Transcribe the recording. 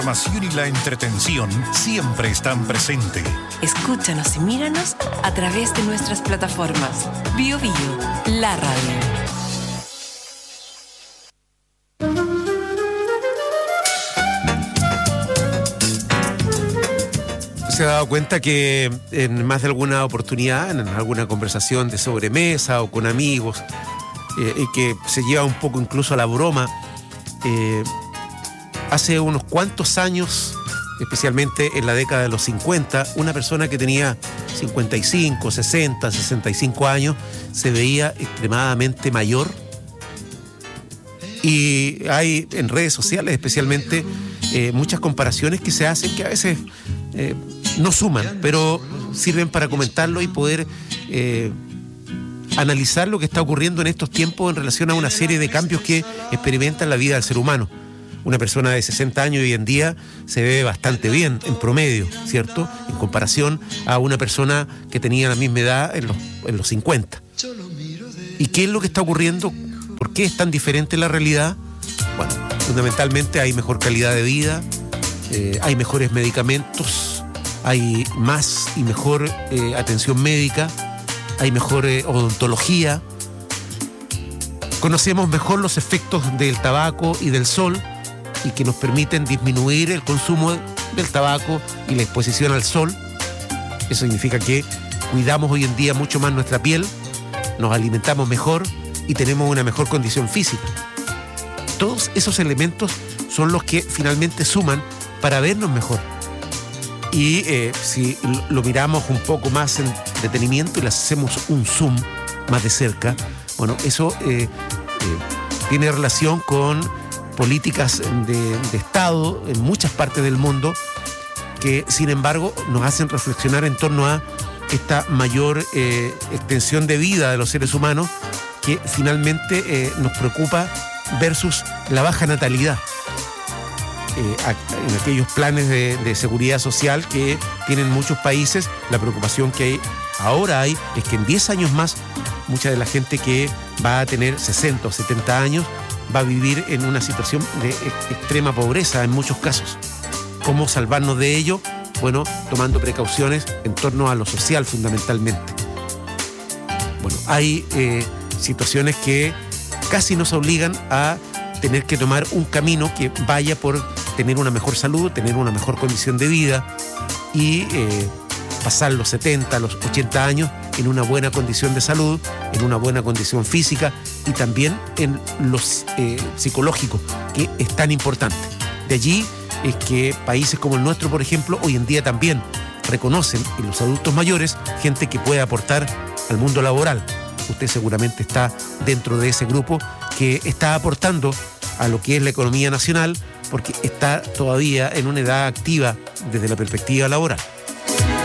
La información y la entretención siempre están presentes. Escúchanos y míranos a través de nuestras plataformas. Bio Bio, la radio. Se ha dado cuenta que en más de alguna oportunidad, en alguna conversación de sobremesa o con amigos, y que se lleva un poco incluso a la broma, hace unos cuantos años, especialmente en la década de los 50, una persona que tenía 55, 60, 65 años se veía extremadamente mayor. Y hay en redes sociales especialmente muchas comparaciones que se hacen que a veces no suman, pero sirven para comentarlo y poder analizar lo que está ocurriendo en estos tiempos en relación a una serie de cambios que experimenta la vida del ser humano. Una persona de 60 años hoy en día se ve bastante bien en promedio, ¿cierto? En comparación a una persona que tenía la misma edad en los 50. ¿Y qué es lo que está ocurriendo? ¿Por qué es tan diferente la realidad? Bueno, fundamentalmente hay mejor calidad de vida, hay mejores medicamentos, hay más y mejor atención médica, hay mejor odontología, conocemos mejor los efectos del tabaco y del sol y que nos permiten disminuir el consumo del tabaco y la exposición al sol. Eso significa que cuidamos hoy en día mucho más nuestra piel, nos alimentamos mejor y tenemos una mejor condición física. Todos esos elementos son los que finalmente suman para vernos mejor. Y si lo miramos un poco más en detenimiento y le hacemos un zoom más de cerca, bueno, eso tiene relación con políticas de Estado en muchas partes del mundo que, sin embargo, nos hacen reflexionar en torno a esta mayor extensión de vida de los seres humanos que finalmente nos preocupa versus la baja natalidad. En aquellos planes de seguridad social que tienen muchos países, la preocupación que ahora hay es que en 10 años más mucha de la gente que va a tener 60 o 70 años va a vivir en una situación de extrema pobreza en muchos casos. ¿Cómo salvarnos de ello? Bueno, tomando precauciones en torno a lo social fundamentalmente. Bueno, hay situaciones que casi nos obligan a tener que tomar un camino que vaya por tener una mejor salud, tener una mejor condición de vida y pasar los 70, los 80 años en una buena condición de salud, en una buena condición física y también en los psicológicos, que es tan importante. De allí es que países como el nuestro, por ejemplo, hoy en día también reconocen en los adultos mayores gente que puede aportar al mundo laboral. Usted seguramente está dentro de ese grupo que está aportando a lo que es la economía nacional porque está todavía en una edad activa desde la perspectiva laboral.